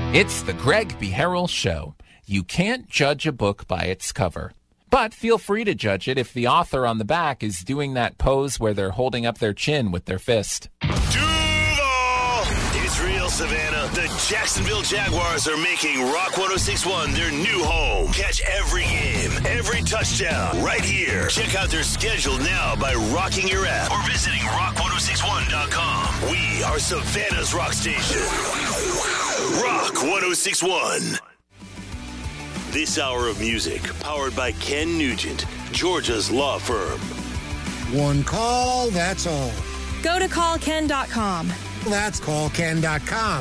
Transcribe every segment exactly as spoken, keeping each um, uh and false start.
It's the Greg B. Harrell Show. You can't judge a book by its cover. But feel free to judge it if the author on the back is doing that pose where they're holding up their chin with their fist. Duval! It's real, Savannah. The Jacksonville Jaguars are making Rock one oh six point one their new home. Catch every game, every touchdown, right here. Check out their schedule now by rocking your app or visiting rock one oh six one dot com. We are Savannah's rock station. Rock one oh six point one. This hour of music, powered by Ken Nugent, Georgia's law firm. One call, that's all. Go to call ken dot com. That's call ken dot com.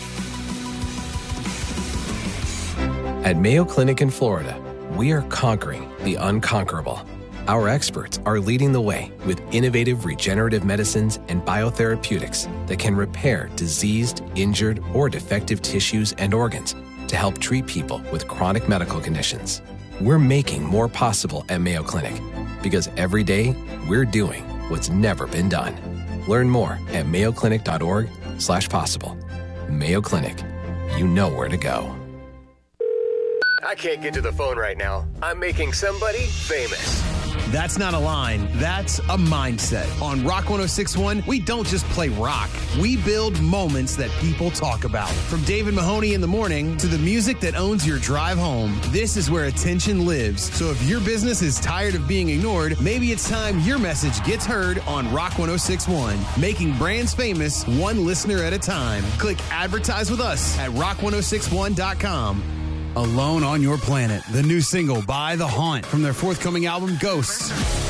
At Mayo Clinic in Florida, we are conquering the unconquerable. Our experts are leading the way with innovative regenerative medicines and biotherapeutics that can repair diseased, injured, or defective tissues and organs to help treat people with chronic medical conditions. We're making more possible at Mayo Clinic because every day we're doing what's never been done. Learn more at mayo clinic dot org slash possible. Mayo Clinic, you know where to go. I can't get to the phone right now. I'm making somebody famous. That's not a line. That's a mindset. On Rock one oh six point one, we don't just play rock. We build moments that people talk about. From David Mahoney in the morning to the music that owns your drive home, this is where attention lives. So if your business is tired of being ignored, maybe it's time your message gets heard on Rock one oh six point one. Making brands famous, one listener at a time. Click advertise with us at rock one oh six point one dot com. Alone on Your Planet, the new single by The Haunt from their forthcoming album, Ghosts.